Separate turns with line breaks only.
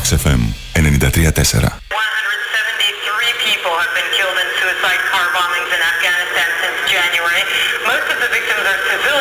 Max FM 93.4.
People have been killed in suicide car bombings in Afghanistan since January. Most of the victims are civilians.